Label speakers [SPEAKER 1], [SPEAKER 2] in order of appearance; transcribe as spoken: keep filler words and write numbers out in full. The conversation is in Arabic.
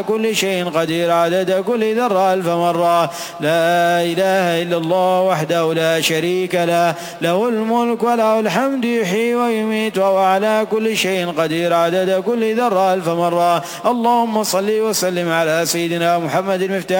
[SPEAKER 1] كل شيء قدير عدد كل ذرة ألف مرة. لا إله إلا الله وحده لا شريك له، له الملك وله الحمد يحيي ويميت وهو على كل شيء قدير عدد كل ذرة ألف مرة. اللهم صل وسلم على سيدنا محمد المفتاح